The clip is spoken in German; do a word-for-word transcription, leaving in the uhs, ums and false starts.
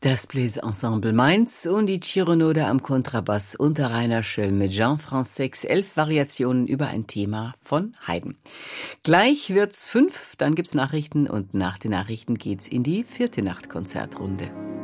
Das Bläserensemble Mainz und die Chironode am Kontrabass unter Rainer Schöll mit Jean-Francis, elf Variationen über ein Thema von Haydn. Gleich wird's fünf, dann gibt's Nachrichten und nach den Nachrichten geht's in die vierte Nachtkonzertrunde.